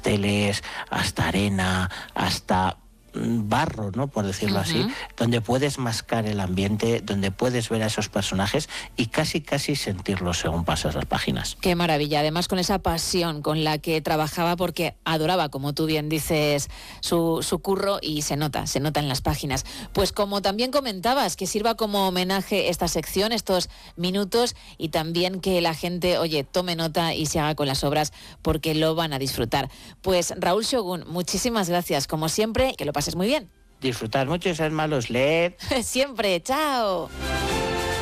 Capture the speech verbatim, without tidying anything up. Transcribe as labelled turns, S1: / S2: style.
S1: pasteles, hasta arena, hasta barro, ¿no?, por decirlo uh-huh. así, donde puedes mascar el ambiente, donde puedes ver a esos personajes y casi casi sentirlos según pasas las páginas.
S2: Qué maravilla, además con esa pasión con la que trabajaba, porque adoraba, como tú bien dices, su, su curro, y se nota, se nota en las páginas. Pues como también comentabas, que sirva como homenaje esta sección, estos minutos, y también que la gente, oye, tome nota y se haga con las obras, porque lo van a disfrutar. Pues Raúl Shogun, muchísimas gracias, como siempre, que lo pases muy bien.
S1: Disfrutar mucho y ser malos, leed.
S2: Siempre, chao.